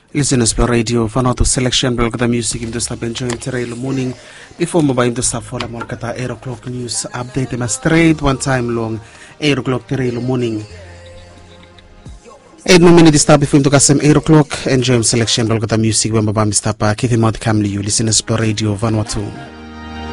Listeners per radio, Vanuatu selection belkata music im dosta benjoin terelo morning before mobile im dosta fola molkata 8 o'clock news update ma straight one time long 8 o'clock terelo morning. 8 minutes start before to kasem 8 o'clock enjoy selection belkata music when mobile stapa keep him out camly you listeners per radio Vanuatu.